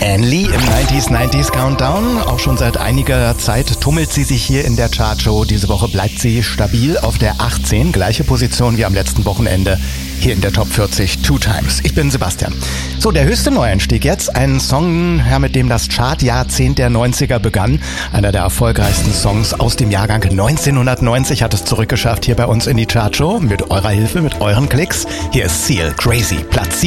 Anne Lee im 90s Countdown. Auch schon seit einiger Zeit tummelt sie sich hier in der Chartshow. Diese Woche bleibt sie stabil auf der 18. Gleiche Position wie am letzten Wochenende hier in der Top 40 Two Times. Ich bin Sebastian. So, der höchste Neueinstieg jetzt. Ein Song, mit dem das Chartjahrzehnt der 90er begann. Einer der erfolgreichsten Songs aus dem Jahrgang 1990 hat es zurückgeschafft hier bei uns in die Chartshow. Mit eurer Hilfe, mit euren Klicks. Hier ist Seal, Crazy, Platz 7.